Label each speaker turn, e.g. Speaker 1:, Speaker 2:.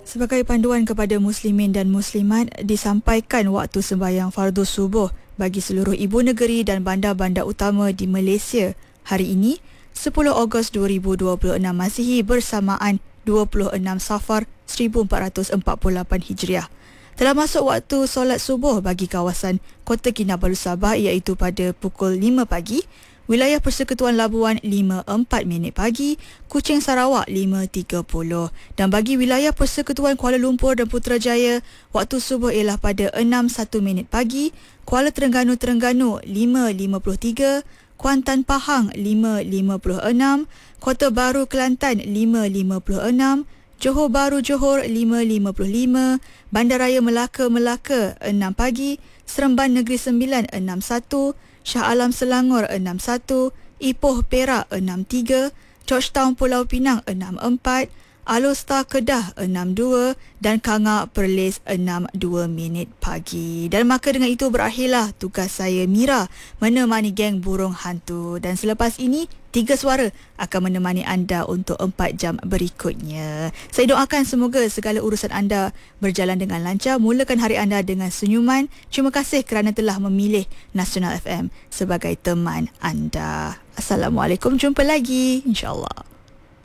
Speaker 1: Sebagai panduan kepada muslimin dan muslimat, disampaikan waktu sembahyang fardu subuh bagi seluruh ibu negeri dan bandar-bandar utama di Malaysia hari ini, 10 Ogos 2026 Masihi bersamaan 26 Safar 1448 Hijriah. Telah masuk waktu solat subuh bagi kawasan Kota Kinabalu Sabah iaitu pada pukul 5 pagi, wilayah Persekutuan Labuan 5.04 pagi, Kuching Sarawak 5.30 dan bagi wilayah Persekutuan Kuala Lumpur dan Putrajaya, waktu subuh ialah pada 6.01 pagi, Kuala Terengganu 5.53, Kuantan Pahang 5.56, Kota Baru Kelantan 5.56, Johor Bahru Johor 5.55, Bandaraya Melaka 6 pagi, Seremban Negeri Sembilan 61, Shah Alam Selangor 61, Ipoh Perak 63, Georgetown Pulau Pinang 64, Alor Kedah 62 dan Kangak Perlis 6.02 pagi. Dan maka dengan itu berakhirlah tugas saya Mira menemani geng burung hantu, dan selepas ini 3 suara akan menemani anda untuk 4 jam berikutnya. Saya doakan semoga segala urusan anda berjalan dengan lancar, mulakan hari anda dengan senyuman. Terima kasih kerana telah memilih Nasional FM sebagai teman anda. Assalamualaikum, jumpa lagi insya-Allah.